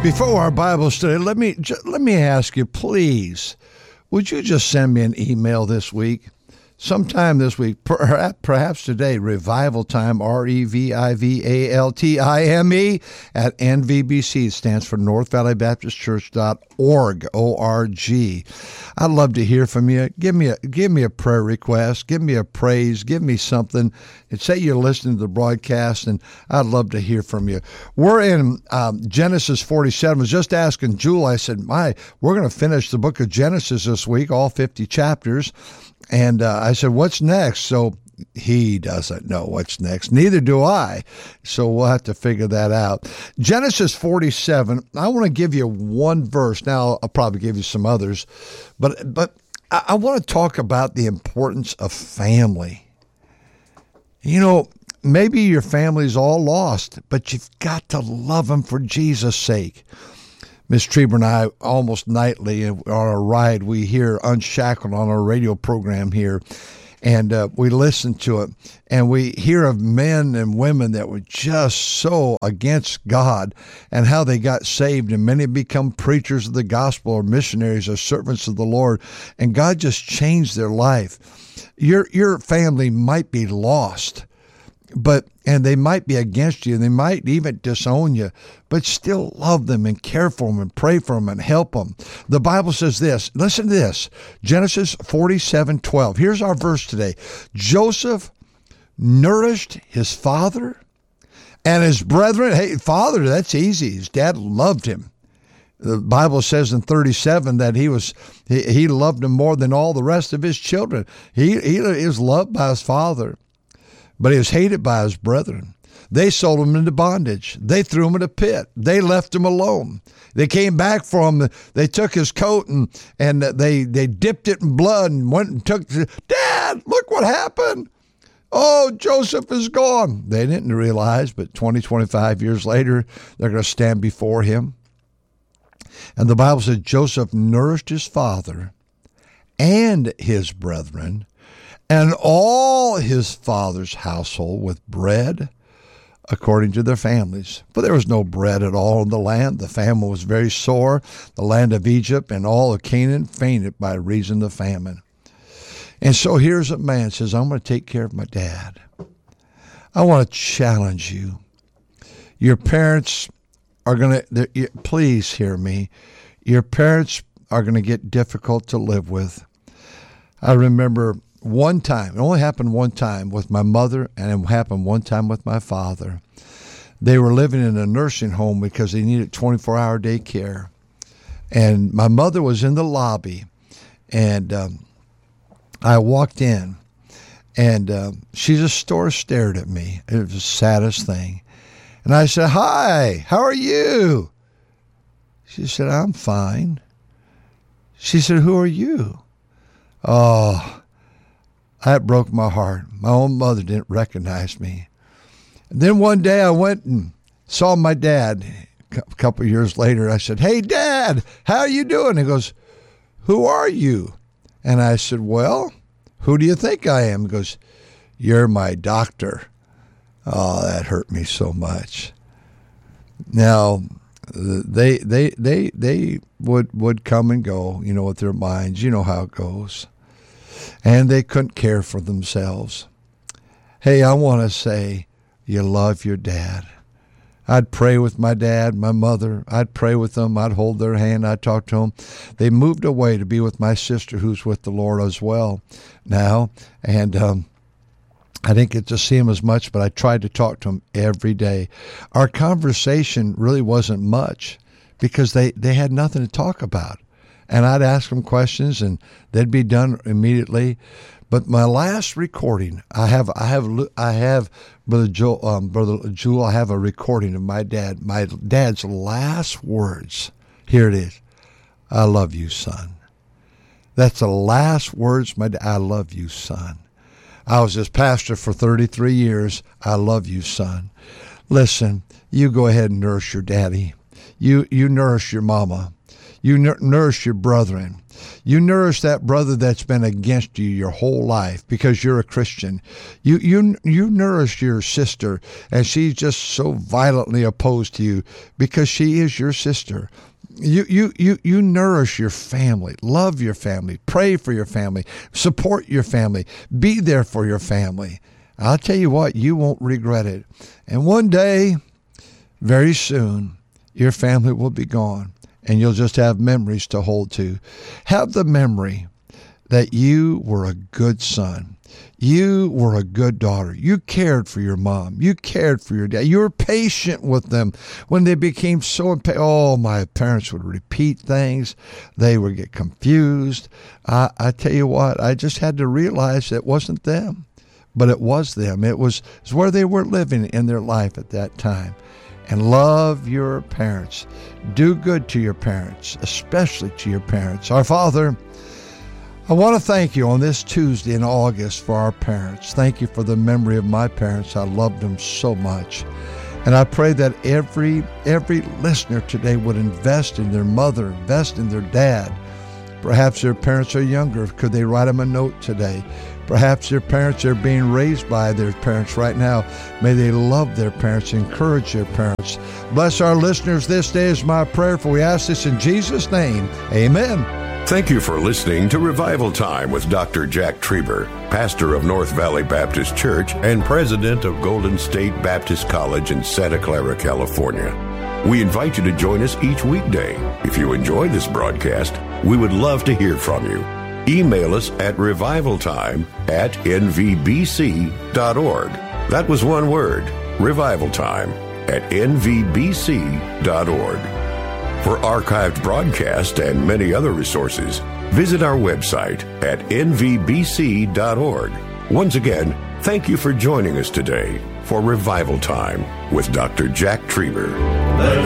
Before our Bible study, let me ask you, please, would you just send me an email this week? Sometime this week, perhaps today, Revival Time, REVIVALTIME at NVBC, stands for North Valley Baptist Church.org, O-R-G. I'd love to hear from you. Give me a prayer request. Give me a praise. Give me something. And say you're listening to the broadcast, and I'd love to hear from you. We're in Genesis 47. I was just asking Jewel, I said, we're going to finish the book of Genesis this week, all 50 chapters. And I said, what's next? So he doesn't know what's next. Neither do I. So we'll have to figure that out. Genesis 47, I want to give you one verse. Now, I'll probably give you some others. But I want to talk about the importance of family. You know, maybe your family's all lost, but you've got to love them for Jesus' sake. Miss Trieber and I, almost nightly on our ride, we hear Unshackled on our radio program here, and we listen to it, and we hear of men and women that were just so against God and how they got saved, and many become preachers of the gospel or missionaries or servants of the Lord, and God just changed their life. Your family might be lost, and they might be against you, and they might even disown you, but still love them and care for them and pray for them and help them. The Bible says this. Listen to this. Genesis 47:12. Here's our verse today. Joseph nourished his father and his brethren. Hey, father, that's easy. His dad loved him. The Bible says in 37 that he loved him more than all the rest of his children. He was loved by his father, but he was hated by his brethren. They sold him into bondage. They threw him in a pit. They left him alone. They came back for him. They took his coat and they dipped it in blood and went and took, Dad, look what happened. Oh, Joseph is gone. They didn't realize, but 25 years later, they're going to stand before him. And the Bible says Joseph nourished his father and his brethren and all his father's household with bread according to their families. For there was no bread at all in the land. The famine was very sore. The land of Egypt and all of Canaan fainted by reason of famine. And so here's a man says, I'm going to take care of my dad. I want to challenge you. Your parents are going to, please hear me. Your parents are going to get difficult to live with. I remember one time, it only happened one time with my mother, and it happened one time with my father. They were living in a nursing home because they needed 24-hour day care. And my mother was in the lobby, and I walked in, and she just stared at me. It was the saddest thing. And I said, hi, how are you? She said, I'm fine. She said, who are you? Oh, that broke my heart. My own mother didn't recognize me. And then one day I went and saw my dad. A couple of years later, I said, hey, Dad, how are you doing? He goes, who are you? And I said, well, who do you think I am? He goes, you're my doctor. Oh, that hurt me so much. Now, they would come and go, with their minds. You know how it goes. And they couldn't care for themselves. Hey, I want to say you love your dad. I'd pray with my dad, my mother. I'd pray with them. I'd hold their hand. I'd talk to them. They moved away to be with my sister, who's with the Lord as well now. And I didn't get to see them as much, but I tried to talk to them every day. Our conversation really wasn't much because they had nothing to talk about. And I'd ask them questions, and they'd be done immediately. But my last recording, I have Brother Jewel, I have a recording of my dad's last words. Here it is. I love you, son. That's the last words I love you, son. I was his pastor for 33 years. I love you, son. Listen, you go ahead and nurse your daddy. You nourish your mama. You nourish your brethren. You nourish that brother that's been against you your whole life because you're a Christian. You nourish your sister, and she's just so violently opposed to you because she is your sister. You nourish your family, love your family, pray for your family, support your family, be there for your family. I'll tell you what, you won't regret it. And one day, very soon, your family will be gone, and you'll just have memories to hold to. Have the memory that you were a good son. You were a good daughter. You cared for your mom. You cared for your dad. You were patient with them when they became so impatient. Oh, my parents would repeat things. They would get confused. I tell you what, I just had to realize it wasn't them, but it was them. It was where they were living in their life at that time. And love your parents. Do good to your parents, especially to your parents. Our Father, I want to thank you on this Tuesday in August for our parents. Thank you for the memory of my parents. I loved them so much. And I pray that every listener today would invest in their mother, invest in their dad. Perhaps their parents are younger. Could they write them a note today? Perhaps their parents are being raised by their parents right now. May they love their parents, encourage their parents. Bless our listeners this day is my prayer, for we ask this in Jesus' name. Amen. Thank you for listening to Revival Time with Dr. Jack Trieber, pastor of North Valley Baptist Church and president of Golden State Baptist College in Santa Clara, California. We invite you to join us each weekday. If you enjoy this broadcast, we would love to hear from you. Email us at revivaltime@nvbc.org. That was one word, revivaltime@nvbc.org. For archived broadcasts and many other resources, visit our website at nvbc.org. Once again, thank you for joining us today for Revival Time with Dr. Jack Trieber.